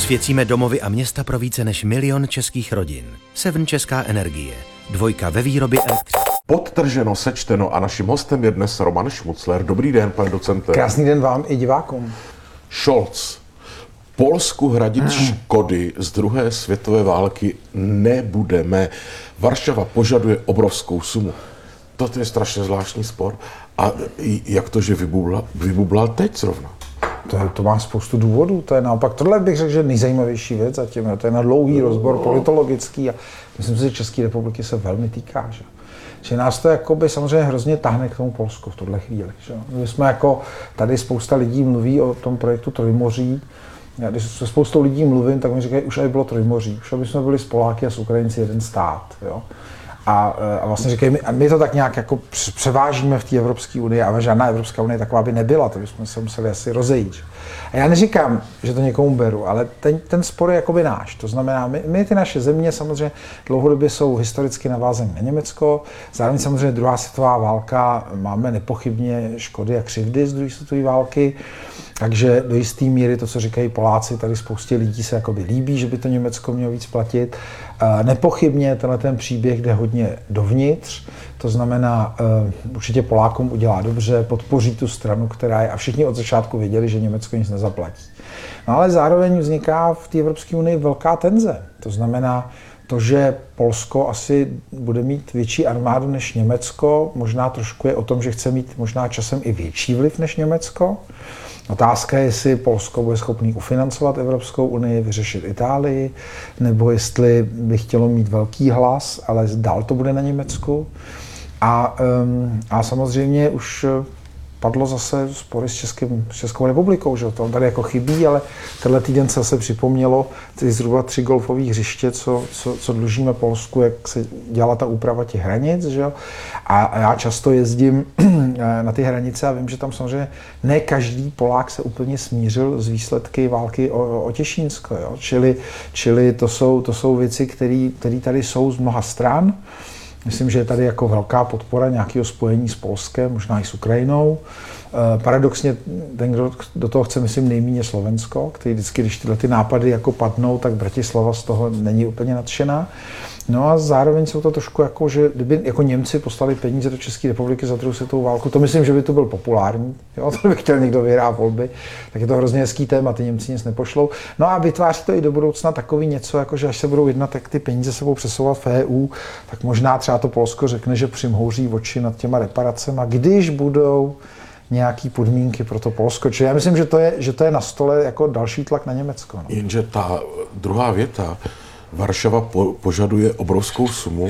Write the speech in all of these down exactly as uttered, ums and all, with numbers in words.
Osvěcíme domovy a města pro více než milion českých rodin. Seven Česká energie. Dvojka ve výrobě elektřiny. Podtrženo, sečteno a naším hostem je dnes Roman Šmucler. Dobrý den, pane docente. Krásný den vám i divákům. Scholz. Polsku hradit hmm. škody z druhé světové války nebudeme. Varšava požaduje obrovskou sumu. Toto je strašně zvláštní spor. A jak to, že vybublal, vybublal teď zrovna? To, je, to má spoustu důvodů, to je naopak, tohle bych řekl, že nejzajímavější věc zatím, to je na dlouhý rozbor politologický a myslím si, že České republiky se velmi týká, že? Že nás to jakoby samozřejmě hrozně tahne k tomu Polsku v tuhle chvíli, že? My jsme jako, tady spousta lidí mluví o tom projektu Trojmoří, já když se spoustou lidí mluvím, tak mi říkají, už aby bylo Trojmoří, už aby jsme byli s Poláky a s Ukrajinci jeden stát, jo? A, a vlastně říkají, my, my to tak nějak jako převážíme v té Evropské unii, ale žádná Evropská unie taková by nebyla, to bychom se museli asi rozejít. A já neříkám, že to někomu beru, ale ten, ten spor je jakoby náš. To znamená, my, my ty naše země samozřejmě dlouhodobě jsou historicky navázané na Německo, zároveň samozřejmě druhá světová válka, máme nepochybně škody a křivdy z druhé světové války, takže do jisté míry to, co říkají Poláci, tady spoustě lidí se jakoby líbí, že by to Německo mělo víc platit. Nepochybně tenhle ten příběh jde hodně dovnitř, to znamená, určitě Polákům udělá dobře, podpoří tu stranu, která je, a všichni od začátku věděli, že Německo nic nezaplatí. No ale zároveň vzniká v té Evropské unii velká tenze, to znamená, to, že Polsko asi bude mít větší armádu než Německo, možná trošku je o tom, že chce mít možná časem i větší vliv než Německo. Otázka je, jestli Polsko bude schopný ufinancovat Evropskou unii, vyřešit Itálii, nebo jestli by chtělo mít velký hlas, ale dál to bude na Německu. A, um, a samozřejmě už padlo zase spory s, Českým, s Českou republikou, že to tady jako chybí, ale tenhle týden se zase připomnělo ty zhruba tři golfové hřiště, co, co, co dlužíme Polsku, jak se dělala ta úprava těch hranic, že jo. A, a já často jezdím na ty hranice a vím, že tam samozřejmě ne každý Polák se úplně smířil z výsledky války o, o Těšínsko, jo. Čili, čili to jsou, to jsou věci, které tady jsou z mnoha stran. Myslím, že je tady jako velká podpora nějakého spojení s Polskem, možná i s Ukrajinou. Paradoxně ten, kdo do toho chce, myslím, nejméně Slovensko, který vždycky, když tyhle ty nápady jako padnou, tak Bratislava z toho není úplně nadšená. No a zároveň jsou to trošku jako, že kdyby jako Němci poslali peníze do České republiky za druhou světovou válku, to myslím, že by to byl populární, jo, to by chtěl někdo vyhrát volby, tak je to hrozně hezký téma, ty Němci nic nepošlou. No a vytváří to i do budoucna takový něco, jako že až se budou jednat, tak ty peníze se budou přesouvat v E U, tak možná třeba to Polsko řekne, že přimhouří oči nad těma reparacema, když budou nějaký podmínky pro to Polsko. Čili já myslím, že to je, že to je na stole jako další tlak na Německo. No. Jenže ta druhá věta, Varšava po, požaduje obrovskou sumu,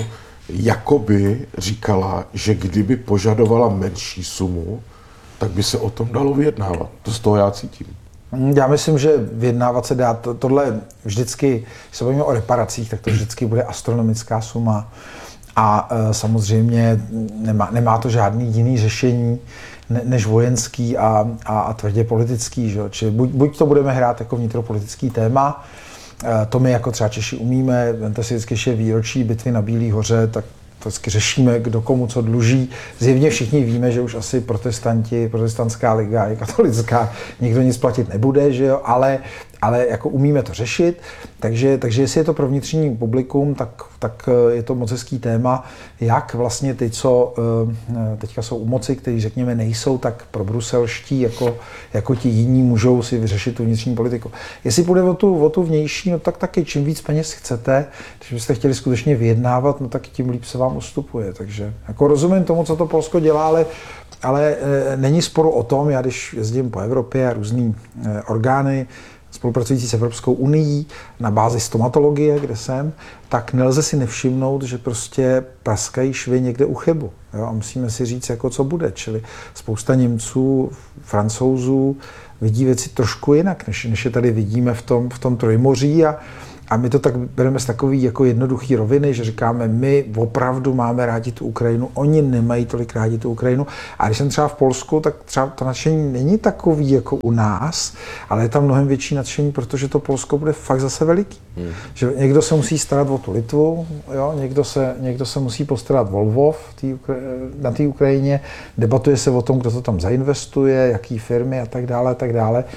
jakoby říkala, že kdyby požadovala menší sumu, tak by se o tom dalo vyjednávat. To z toho já cítím. Já myslím, že vyjednávat se dá. To, tohle vždycky, když se bavíme o reparacích, tak to vždycky bude astronomická suma. A e, samozřejmě nemá, nemá to žádný jiný řešení ne, než vojenský a, a, a tvrdě politický. Že? Čili buď, buď to budeme hrát jako vnitropolitický téma, e, to my jako třeba Češi umíme, vemte si vždycky, že výročí bitvy na Bílý hoře, tak to vždycky řešíme, kdo komu co dluží. Zjevně všichni víme, že už asi protestanti, protestantská liga i katolická, nikdo nic platit nebude, že jo, ale, ale jako umíme to řešit, takže, takže jestli je to pro vnitřní publikum, tak, tak je to moc hezký téma, jak vlastně ty, co teďka jsou u moci, kteří řekněme nejsou tak pro bruselští, jako, jako ti jiní můžou si vyřešit tu vnitřní politiku. Jestli půjde o tu, o tu vnější, no tak taky čím víc peněz chcete, když byste chtěli skutečně vyjednávat, no tak tím líp se vám ustupuje, takže jako rozumím tomu, co to Polsko dělá, ale ale e, není sporu o tom, já když jezdím po Evropě a různý e, orgány spolupracující s Evropskou unií na bázi stomatologie, kde jsem, tak nelze si nevšimnout, že prostě praskají švy někde u chybu. Jo? A musíme si říct, jako co bude. Čili spousta Němců, Francouzů vidí věci trošku jinak, než, než je tady vidíme v tom, v tom Trojmoří. A, A my to tak bereme z takový jako jednoduchý roviny, že říkáme, my opravdu máme rádi tu Ukrajinu, oni nemají tolik rádi tu Ukrajinu. A když jsem třeba v Polsku, tak třeba to nadšení není takový jako u nás, ale je tam mnohem větší nadšení, protože to Polsko bude fakt zase veliký. Hmm. Že někdo se musí starat o tu Litvu, jo? Někdo, se, někdo se musí postarat o Lvov tý, na té Ukrajině, debatuje se o tom, kdo to tam zainvestuje, jaký firmy a tak dále, a tak dále.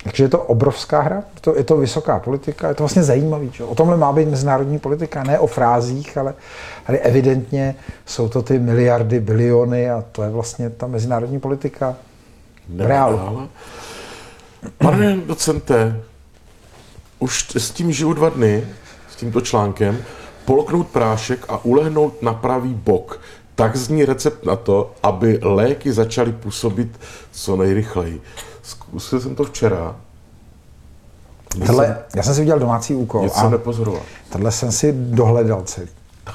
Takže je to obrovská hra, to, je to vysoká politika, je to vlastně zajímavý. Čo? O tomhle má být mezinárodní politika, ne o frázích, ale, ale evidentně jsou to ty miliardy, biliony a to je vlastně ta mezinárodní politika v reálu. Pane docente, už s tím žiju dva dny, s tímto článkem, polknout prášek a ulehnout na pravý bok. Tak zní recept na to, aby léky začaly působit co nejrychleji. Zkusil jsem to včera. Tohle, já jsem si udělal domácí úkol. Nic jsem nepozoroval. Tohle jsem si dohledal celý.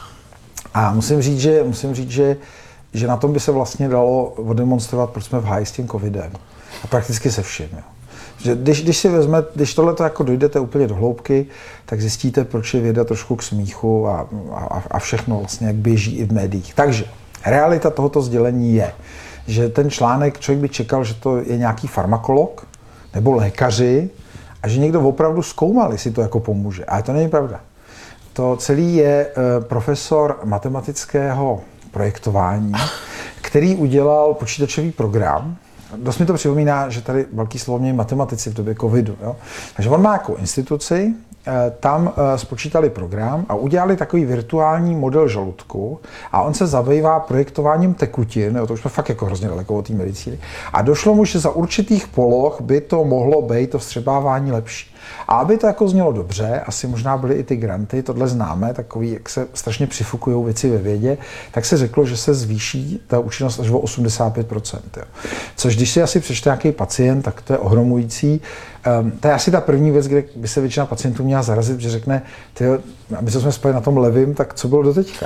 A musím říct, že, musím říct, že, že na tom by se vlastně dalo odemonstrovat, proč jsme v háji s tím covidem. A prakticky se vším. Jo. Že když, když si vezme, když tohle jako dojdete úplně do hloubky, tak zjistíte, proč je věda trošku k smíchu a, a, a všechno vlastně, jak běží i v médiích. Takže realita tohoto sdělení je, že ten článek, člověk by čekal, že to je nějaký farmakolog nebo lékaři a že někdo opravdu zkoumal, jestli to jako pomůže. Ale to není pravda. To celý je uh, profesor matematického projektování, který udělal počítačový program. Dost mi to připomíná, že tady velký slovo měli matematici v době covidu. Jo? Takže on má jako instituci, tam spočítali program a udělali takový virtuální model žaludku a on se zabývá projektováním tekutin, jo, to už jsme fakt jako hrozně daleko od té medicíny, a došlo mu, že za určitých poloh by to mohlo být to vstřebávání lepší. A aby to jako znělo dobře, asi možná byly i ty granty, tohle známe, takový, jak se strašně přifukujou věci ve vědě, tak se řeklo, že se zvýší ta účinnost až o osmdesát pět procent. Jo. Což když si asi přečte nějaký pacient, tak to je ohromující. Um, to je asi ta první věc, kde by se většina pacientů měla zarazit, že řekne, tyjo, my jsme spali na tom levým, tak co bylo doteďka?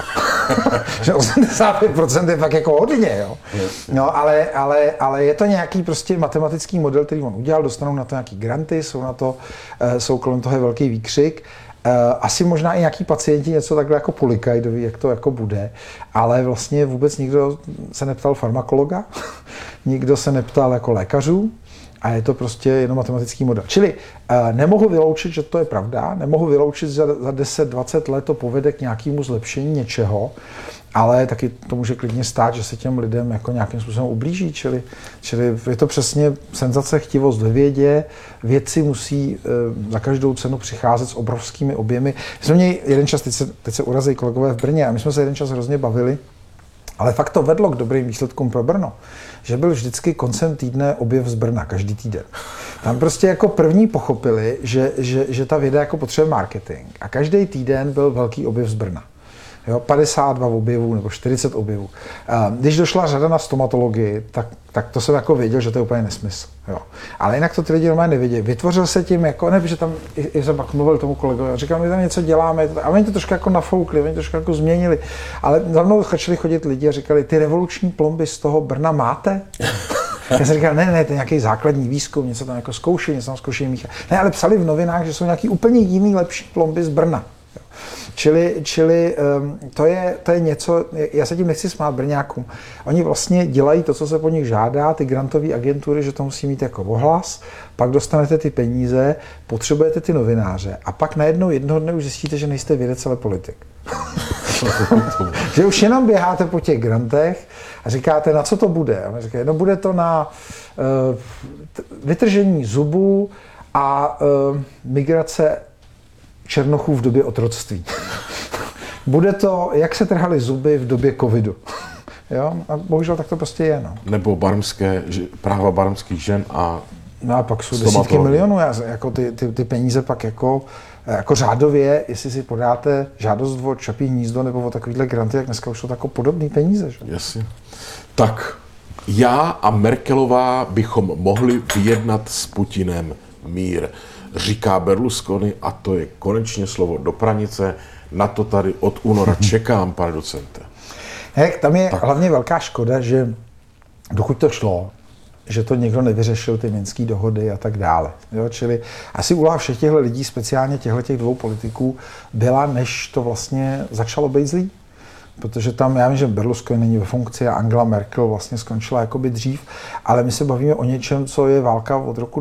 Že osmdesát pět procent je fakt jako hodně, jo. No, ale, ale, ale je to nějaký prostě matematický model, který on udělal, dostanou na to nějaký granty, jsou na to, uh, jsou kolem toho velký výkřik. Uh, asi možná i nějaký pacienti něco takhle jako polikají, doví, jak to jako bude, ale vlastně vůbec nikdo se neptal farmakologa, nikdo se neptal jako lékařů, a je to prostě jenom matematický model. Čili uh, nemohu vyloučit, že to je pravda, nemohu vyloučit, že za, za deset dvacet let to povede k nějakému zlepšení něčeho, ale taky to může klidně stát, že se těm lidem jako nějakým způsobem ublíží, čili, čili je to přesně senzace, chtivost ve vědě, vědci musí uh, za každou cenu přicházet s obrovskými objemy. My jsme měli jeden čas, teď se, teď se urazí kolegové v Brně, a my jsme se jeden čas hrozně bavili, ale fakt to vedlo k dobrým výsledkům pro Brno, že byl vždycky koncem týdne objev z Brna, každý týden. Tam prostě jako první pochopili, že, že, že ta věda jako potřebuje marketing a každý týden byl velký objev z Brna. Jo, padesát dva objevů nebo čtyřicet objevů. Když došla řada na stomatologii, tak, tak to jsem jako věděl, že to je úplně nesmysl. Jo. Ale jinak to ty lidi normálně nevěděli. Vytvořil se tím jako, ne, že tam, i jsem pak mluvil tomu kolegovi, říkal, my tam něco děláme, a oni to trošku jako nafoukli, oni to trošku jako změnili. Ale za mnou začali chodit lidi a říkali, ty revoluční plomby z toho Brna máte? Já jsem říkal, ne, ne, to je nějaký základní výzkum, něco tam jako zkouší, něco tam zkouší míchat. Ne, ale psali v novinách, že jsou nějaký úplně jiný lepší plomby z Brna. Čili, čili um, to, je, to je něco, já se tím nechci smát Brňákům. Oni vlastně dělají to, co se po nich žádá, ty grantové agentury, že to musí mít jako ohlas, pak dostanete ty peníze, potřebujete ty novináře a pak najednou jednoho dne už zjistíte, že nejste vědec, ale politik. Že už jenom běháte po těch grantech a říkáte, na co to bude. A oni říkají, no bude to na uh, vytržení zubů a uh, migrace černochů v době otroctví. Bude to, jak se trhaly zuby v době covidu. Jo? A bohužel tak to prostě je. No. Nebo barmské, práva barmských žen a No a pak jsou desítky milionů. Jako ty, ty, ty peníze pak jako, jako řádově, jestli si podáte žádost o Čapí hnízdo nebo o takovýhle granty, jak dneska už jsou jako podobné peníze. Že? Jasně. Tak, já a Merkelová bychom mohli vyjednat s Putinem mír, říká Berlusconi, a to je konečně slovo do pranice. Na to tady od února čekám, pane docente. Hek, tam je tak. Hlavně velká škoda, že dokud to šlo, že to někdo nevyřešil, ty minské dohody a tak dále. Jo, čili asi úloha všech těchto lidí, speciálně těchto dvou politiků, byla, než to vlastně začalo být zlý. Protože tam, já vím, že Berlusconi není ve funkci a Angela Merkel vlastně skončila jakoby dřív, ale my se bavíme o něčem, co je válka od roku